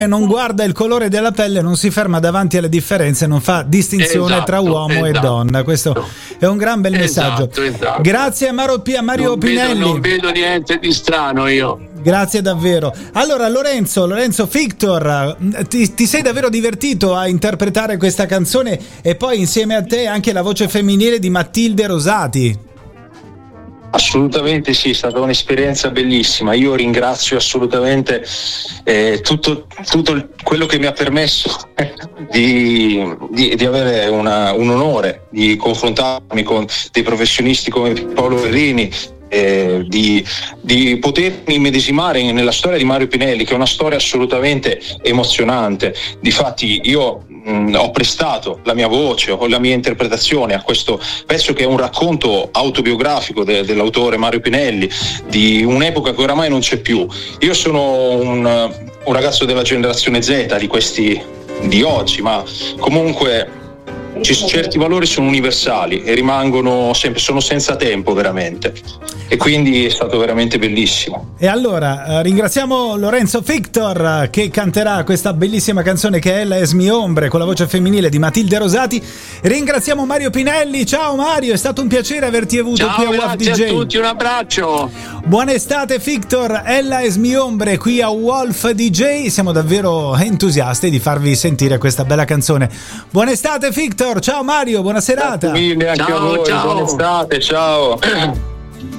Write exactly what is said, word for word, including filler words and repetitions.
non guarda il colore della pelle, non si ferma davanti alle differenze, non fa distinzione esatto, tra uomo esatto. e donna. Questo è un gran bel messaggio. Esatto, esatto. Grazie a Mario, P- Mario non Pinelli. Vedo, non vedo niente di strano io. Grazie davvero. Allora Lorenzo, Lorenzo Victor, ti, ti sei davvero divertito a interpretare questa canzone e poi insieme a te anche la voce femminile di Matilde Rosati? Assolutamente sì, è stata un'esperienza bellissima. Io ringrazio assolutamente eh, tutto, tutto il, quello che mi ha permesso di, di, di avere una, un onore di confrontarmi con dei professionisti come Paolo Verrini, eh, di, di potermi immedesimare nella storia di Mario Pinelli, che è una storia assolutamente emozionante. Difatti io mh, ho prestato la mia voce o la mia interpretazione a questo pezzo, che è un racconto autobiografico de, dell'autore Mario Pinelli, di un'epoca che oramai non c'è più. Io sono un, un ragazzo della generazione Z, di questi di oggi, ma comunque ci, certi valori sono universali e rimangono sempre, sono senza tempo veramente, e quindi è stato veramente bellissimo. E allora eh, ringraziamo Lorenzo Victor, che canterà questa bellissima canzone che è Ella es mi ombre, con la voce femminile di Matilde Rosati. Ringraziamo Mario Pinelli. Ciao Mario, è stato un piacere averti avuto Ciao, qui a Wolf D J. grazie a tutti, un abbraccio. Buona estate Victor, Ella es mi ombre qui a Wolf D J. Siamo davvero entusiasti di farvi sentire questa bella canzone. Buona estate Victor, ciao Mario, buona serata. Grazie mille anche Ciao, a voi, ciao. buona estate, ciao.